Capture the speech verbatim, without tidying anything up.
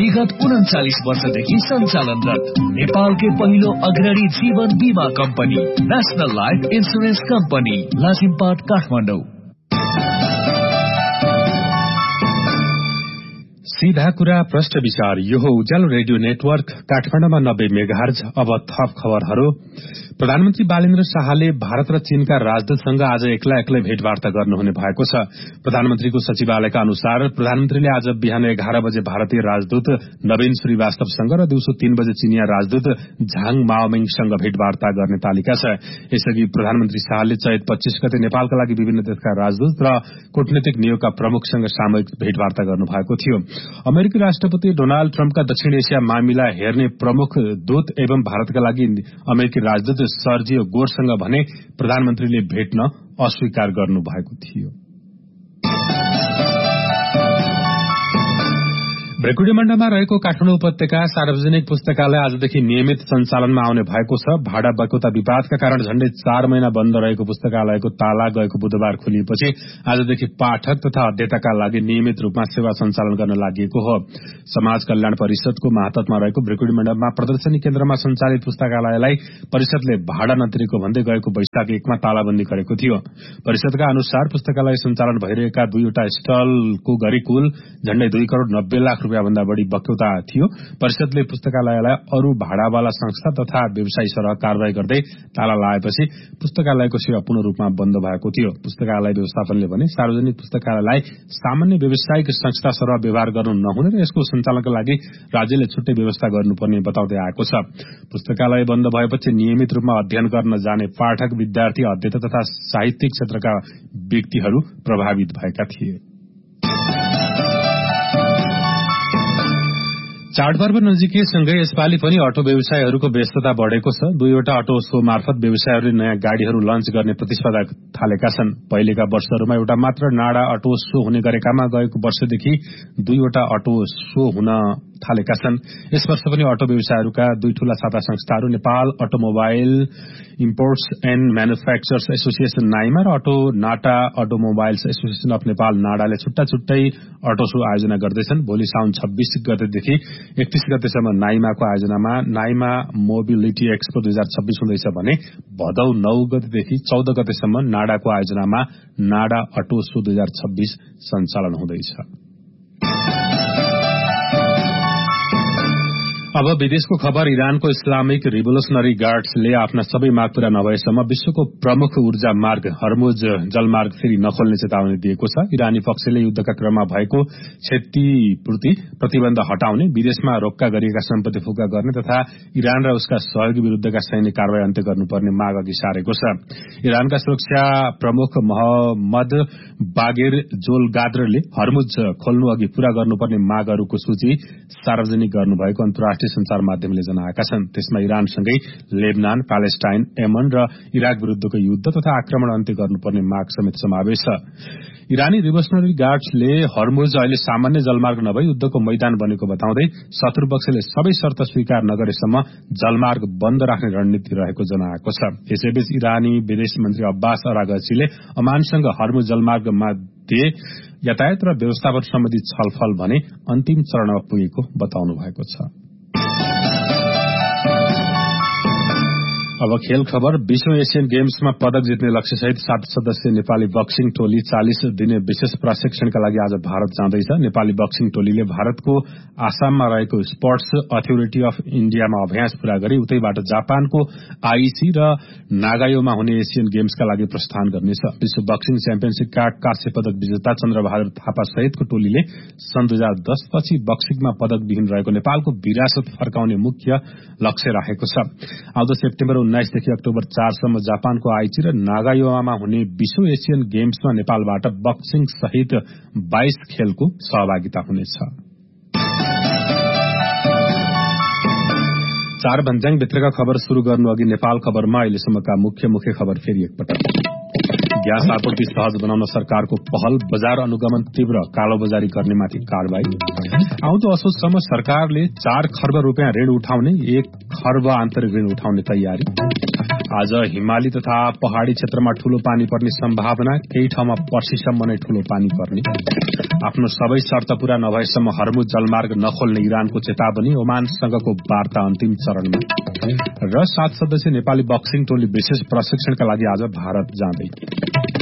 विगत उन्चालीस वर्षदेखि सञ्चालनरत नेपालकै पहिलो अग्रणी जीवन बीमा company national life insurance company Lazimpat Kathmandu. सीधा कुरा प्रश्न विचार यो हो उज्यालो रेडियो नेटवर्क काठमाडौँमा नब्बे मेगाहर्ज। अब थप खबरहरू। प्रधानमन्त्री बालेन्द्र शाहले भारत र चीनका राजदूतसँग आज एक्ला एक्लै भेटवार्ता गर्नुहुने भएको छ। प्रधानमन्त्रीको सचिवालयका अनुसार प्रधानमन्त्रीले आज बिहान एघार बजे भारतीय राजदूत नवीन श्रीवास्तवसँग र दिउँसो तीन बजे चीनिया राजदूत झाङ माओमिङसँग भेटवार्ता गर्ने तालिका छ। यसअघि प्रधानमन्त्री शाहले चैत पच्चीस गते नेपालका लागि विभिन्न देशका राजदूत र कूटनीतिक नियोगका प्रमुखसँग सामूहिक भेटवार्ता गर्नुभएको थियो। अमेरिकी राष्ट्रपति डोनाल्ड ट्रम्पका दक्षिण एसिया मामिला हेर्ने प्रमुख दूत एवं भारतका लागि अमेरिकी राजदूत सर्जियो गोरसँग भने प्रधानमन्त्रीले भेट्न अस्वीकार गर्नु भएको थियो। भ्रेकुडीमण्डमा रहेको काठमाडौँ उपत्यका सार्वजनिक पुस्तकालय आजदेखि नियमित सञ्चालनमा आउने भएको छ। भाडा बक्यौता विवादका कारण झण्डै चार महिना बन्द रहेको पुस्तकालयको ताला गएको बुधबार खुलिएपछि आजदेखि पाठक तथा अध्येताका लागि नियमित रूपमा सेवा सञ्चालन गर्न लागि हो। समाज कल्याण परिषदको मातहतमा रहेको भ्रेकुडीमण्डपमा प्रदर्शनी केन्द्रमा सञ्चालित पुस्तकालयलाई परिषदले भाडा नतिरेको भन्दै गएको वैशाख एकमा तालाबन्दी गरेको थियो। परिषदका अनुसार पुस्तकालय सञ्चालन भइरहेका दुईवटा स्टलको गरी कुल झण्डै दुई करोड़ नब्बे लाख रुपियाँ भन्दा बढ़ी बक्यौता थियो। परिषदले पुस्तकालयलाई अरू भाडावाला संस्था तथा व्यवसायी सरह कारवाही गर्दै ताला लगाएपछि पुस्तकालयको सेवा पूर्ण रूपमा बन्द भएको थियो। पुस्तकालय व्यवस्थापनले भने सार्वजनिक पुस्तकालयलाई सामान्य व्यावसायिक संस्था सरह व्यवहार गर्नु नहुने र यसको सञ्चालनका लागि राज्यले छुट्टै व्यवस्था गर्नुपर्ने बताउँदै आएको छ। पुस्तकालय बन्द भएपछि नियमित रूपमा अध्ययन गर्न जाने पाठक, विद्यार्थी, अध्येता तथा साहित्यिक क्षेत्रका व्यक्तिहरू प्रभावित भएका थिए। चाडपर्व नजिकैसँगै यसपालि पनि अटो व्यवसायहरूको व्यस्तता बढ़ेको छ। दुईवटा अटो शो मार्फत व्यवसायहरूले नयाँ गाड़ीहरू लन्च गर्ने प्रतिस्पर्धा थालेका छन्। पहिलेका वर्षहरूमा एउटा मात्र नाडा अटो शो हुने गरेकामा गएको वर्षदेखि दुईवटा अटो शो हुन थालेका छन्। यस वर्ष पनि अटो व्यवसायहरूका दुई ठूला साता संस्थाहरू Nepal automobile imports and manufacturers association Naima र auto NATA automobiles association of Nepal नाडाले छुट्टा छुट्टै अटो शो आयोजना गर्दैछन्। भोलि साउन छब्बीस गतेदेखि एकतीस गतेसम्म नाइमाको आयोजनामा नाइमा मोबिलिटी एक्सपो दुई हजार छब्बीस हुँदैछ भने भदौ नौ गतेदेखि चौध गतेसम्म नाडाको आयोजनामा नाडा अटो शो दुई हजार छब्बीस सञ्चालन हुँदैछ। अब विदेशको खबर। इरानको इस्लामिक रिभोल्युसनरी गार्ड्सले आफ्ना सबै माग पूरा नभएसम्म विश्वको प्रमुख ऊर्जा मार्ग हर्मुज जलमार्ग फेरि नखोल्ने चेतावनी दिएको छ। इरानी पक्षले युद्धका क्रममा भएको क्षतिपूर्ति प्रतिबन्ध हटाउने, विदेशमा रोक्का गरिएका सम्पत्ति फुक्का गर्ने तथा इरान र उसका सहयोगी विरूद्धका सैन्य कारवाही अन्त्य गर्नुपर्ने माग अघि सारेको छ। इरानका सुरक्षा प्रमुख मोहम्मद बागेर जोलगाद्रले हर्मुज खोल्नु अघि पूरा गर्नुपर्ने मागहरूको सूची सार्वजनिक गर्नुभएको अन्तर्राष्ट्रिय संचार माध्यमले जनाएका छन्। त्यसमा इरानसँगै लेबनान, प्यालेस्टाइन, यमन र इराक विरूद्धको युद्ध तथा आक्रमण अन्त्य गर्नुपर्ने माग समेत समावेश छ। इरानी रिभोल्युसनरी गार्ड्सले हर्मुज अहिले सामान्य जलमार्ग नभई युद्धको मैदान बनेको बताउँदै शत्रुपक्षले सबै शर्त स्वीकार नगरेसम्म जलमार्ग बन्द राख्ने रणनीति रहेको जनाएको छ। यसैबीच इरानी विदेश मन्त्री अब्बास अरागचीले ओमानसँग हर्मुज जलमार्ग मध्ये यातायात र व्यवस्थापन सम्बन्धी छलफल भने अन्तिम चरणमा पुगेको बताउनु भएको छ। अब खेल खबर। विश्व एशियन गेम्समा पदक जित्ने लक्ष्यसहित सात सदस्यीय नेपाली बक्सिङ टोली चालिस दिने विशेष प्रशिक्षणका लागि आज भारत जाँदैछ। नेपाली बक्सिङ टोलीले भारतको आसाममा रहेको स्पोर्ट्स अथोरिटी अफ इण्डियामा अभ्यास पूरा गरी उतैबाट जापानको आईसी र नागायोमा हुने एशियन गेम्सका लागि प्रस्थान गर्नेछ। विश्व बक्सिङ च्याम्पियनशीपका काँस्य पदक विजेता चन्द्रबहादुर थापा सहितको टोलीले सन् दुई हजार दस पछि बक्सिङमा पदकविहीन रहेको नेपालको विरासत फर्काउने मुख्य लक्ष्य राखेको छ। आउँदो सेप्टेम्बर उन्नाइसदेखि अक्टोबर चारसम्म जापानको आइची र नागायोमा हुने विश्व एशियन गेम्समा नेपालबाट बक्सिङ सहित बाइस खेलको सहभागिता हुनेछ। चार भन्ज्याङ भित्रका खबर शुरू गर्नु अघि नेपाल खबरमा अहिलेसम्मका मुख्य मुख्य खबर फेरि एकपटक। ग्यास आपूर्ति सहज बनाउन सरकारको पहल, बजार अनुगमन तीव्र, कालोबजारी गर्नेमाथि कारवाही। आउँदो असोजसम्म सरकारले चार खर्ब रूपियाँ ऋण उठाउने, एक खर्ब आन्तरिक ऋण उठाउने तयारी। आज हिमाली तथा पहाड़ी क्षेत्रमा ठूलो पानी पर्ने सम्भावना, केही ठाउँमा पर्सिसम्म नै ठूलो पानी पर्ने। आफ्नो सबै शर्त पूरा नभएसम्म हर्मुज जलमार्ग नखोल्ने इरानको चेतावनी, ओमानसँगको वार्ता अन्तिम चरणमा। र सात सदस्यीय नेपाली बक्सिङ टोली विशेष प्रशिक्षणका लागि आज भारत जाँदै।